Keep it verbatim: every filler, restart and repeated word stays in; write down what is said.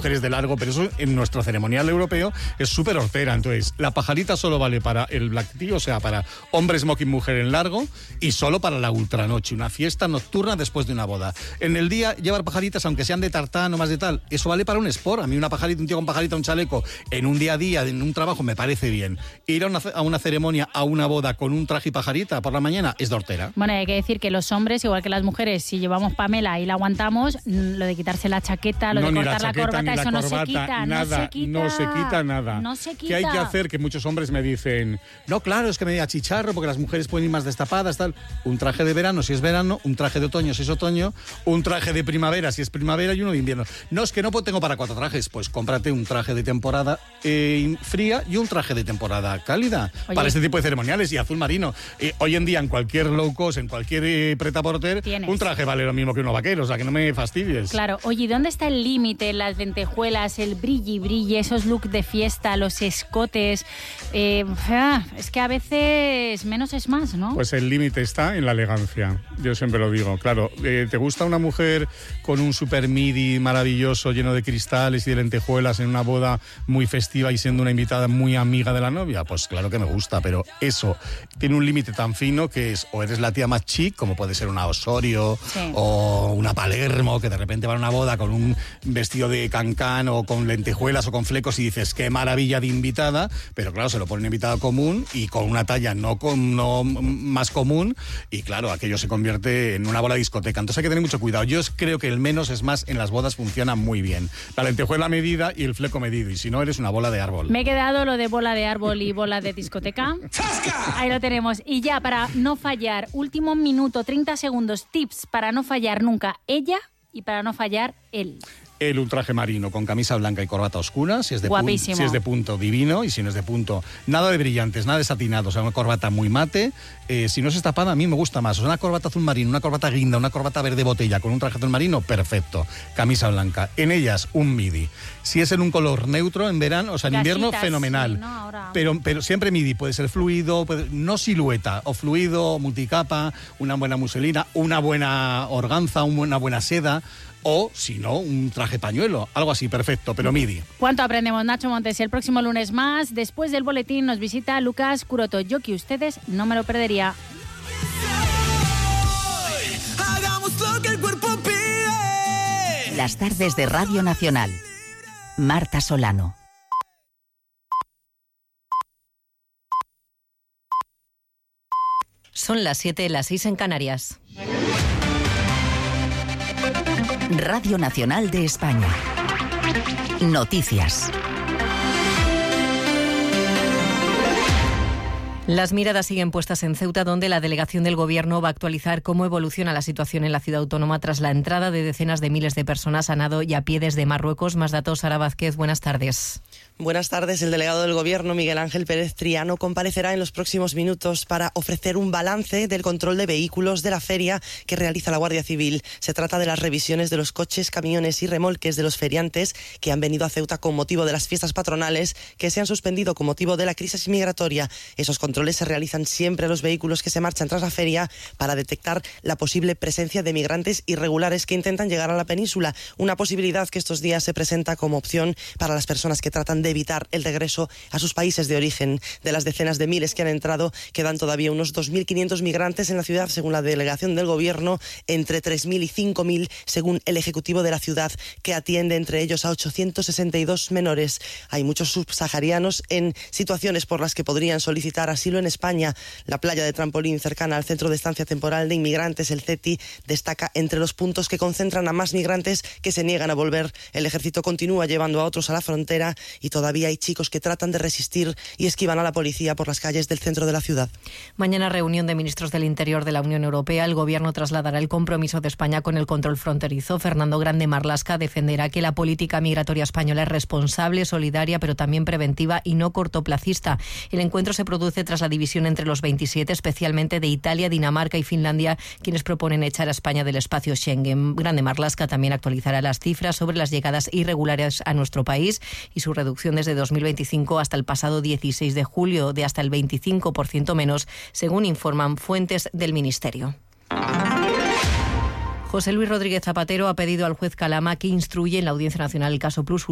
mujeres de largo, pero eso en nuestro ceremonial europeo es súper hortera. Entonces, la pajarita solo vale para el black tea, o sea, para hombre smoking, mujer en largo, y solo para la ultranoche, una fiesta nocturna después de una boda. En el día, llevar pajaritas, aunque sean de tartán o más de tal, eso vale para un sport. A mí una pajarita, un tío con pajarita, un chaleco, en un día a día, en un trabajo, me parece bien. Ir a una, a una ceremonia, a una boda con un traje y pajarita por la mañana es de hortera. Bueno, hay que decir que los hombres, igual que las mujeres, si llevamos Pamela y la aguantamos, lo de quitarse la chaqueta, lo no, de cortar la, chaqueta, la corbata, eso la no corbata, se quita, nada, no se quita. No se quita nada. No se quita. ¿Qué hay que hacer? Que muchos hombres me dicen, no, claro, es que me achicharro porque las mujeres pueden ir más destapadas, tal. Un traje de verano si es verano, un traje de otoño si es otoño, un traje de primavera si es primavera y uno de invierno. No, es que no tengo para cuatro trajes. Pues cómprate un traje de temporada eh, fría y un traje de temporada cálida. Oye, para este tipo de ceremoniales, y azul marino. Eh, hoy en día en cualquier low cost, en cualquier eh, prêt-à-porter, un traje vale lo mismo que uno vaquero, o sea que no me fastidies. Claro, oye, ¿dónde está el límite? Las lentejuelas, el brilli brilli, esos looks de fiesta, los escotes. Eh, es que a veces menos es más, ¿no? Pues el límite está en la elegancia. Yo siempre lo digo. Claro, eh, ¿te gusta una mujer con un super midi maravilloso, lleno de cristales y de lentejuelas en una boda muy festiva y siendo una invitada muy amiga de la novia? Pues claro que me gusta, pero eso tiene un límite tan fino que es, o eres la tía más chic, como puede ser una Osorio, sí, o una Palermo, que de repente va a una boda con un vestido de cancán o con lentejuelas o con flecos y dices, qué maravilla de invitada, pero claro, se lo pone una invitada común y con una talla no, con, no más común, y claro, aquello se convierte en una bola de discoteca. Entonces hay que tener mucho cuidado. Yo creo que el menos es más en las bodas funciona muy bien. La lentejuela medida y el fleco medido, y si no, eres una bola de árbol. Me he quedado lo de bola de árbol y bola de discoteca. Ahí lo tenemos. Y ya, para no fallar, último minuto, treinta segundos, tips para no fallar nunca ella y para no fallar él. El un traje marino con camisa blanca y corbata oscura, si es de guapísimo. Punto, si es de punto, divino, y si no es de punto, nada de brillantes, nada de satinado, o sea, una corbata muy mate. Eh, si no es estapada, a mí me gusta más. O sea, una corbata azul marino, una corbata guinda, una corbata verde botella con un traje azul marino, perfecto. Camisa blanca. En ellas, un midi. Si es en un color neutro, en verano, o sea, en Gasitas, invierno, fenomenal. Sí, no, ahora... pero, pero siempre midi, puede ser fluido, puede, no silueta, o fluido, multicapa, una buena muselina, una buena organza, una buena seda. O, si no, un traje pañuelo, algo así, perfecto, pero midi. ¿Cuánto aprendemos, Nacho Montes? El próximo lunes más, después del boletín, nos visita Lucas Curoto. Yo que ustedes no me lo perdería. Hagamos lo que el cuerpo pide. Las tardes de Radio Nacional. Marta Solano. Son las siete, las seis en Canarias. Radio Nacional de España. Noticias. Las miradas siguen puestas en Ceuta, donde la delegación del Gobierno va a actualizar cómo evoluciona la situación en la ciudad autónoma tras la entrada de decenas de miles de personas a nado y a pie desde Marruecos. Más datos, Sara Vázquez, buenas tardes. Buenas tardes. El delegado del Gobierno, Miguel Ángel Pérez Triano, comparecerá en los próximos minutos para ofrecer un balance del control de vehículos de la feria que realiza la Guardia Civil. Se trata de las revisiones de los coches, camiones y remolques de los feriantes que han venido a Ceuta con motivo de las fiestas patronales que se han suspendido con motivo de la crisis migratoria. Esos controles se realizan siempre a los vehículos que se marchan tras la feria para detectar la posible presencia de migrantes irregulares que intentan llegar a la península, una posibilidad que estos días se presenta como opción para las personas que tratan de evitar el regreso a sus países de origen. De las decenas de miles que han entrado, quedan todavía unos dos mil quinientos migrantes en la ciudad, según la delegación del Gobierno, entre tres mil y cinco mil, según el Ejecutivo de la ciudad, que atiende entre ellos a ochocientos sesenta y dos menores. Hay muchos subsaharianos en situaciones por las que podrían solicitar asilo en España. La playa de Trampolín, cercana al Centro de Estancia Temporal de Inmigrantes, el CETI, destaca entre los puntos que concentran a más migrantes que se niegan a volver. El ejército continúa llevando a otros a la frontera y todavía hay chicos que tratan de resistir y esquivan a la policía por las calles del centro de la ciudad. Mañana reunión de ministros del Interior de la Unión Europea. El Gobierno trasladará el compromiso de España con el control fronterizo. Fernando Grande Marlaska defenderá que la política migratoria española es responsable, solidaria, pero también preventiva y no cortoplacista. El encuentro se produce tras la división entre los veintisiete, especialmente de Italia, Dinamarca y Finlandia, quienes proponen echar a España del espacio Schengen. Grande Marlaska también actualizará las cifras sobre las llegadas irregulares a nuestro país y su reducción desde dos mil veinticinco hasta el pasado dieciséis de julio de hasta el veinticinco por ciento menos, según informan fuentes del Ministerio. José Luis Rodríguez Zapatero ha pedido al juez Calama que instruya en la Audiencia Nacional el caso Plus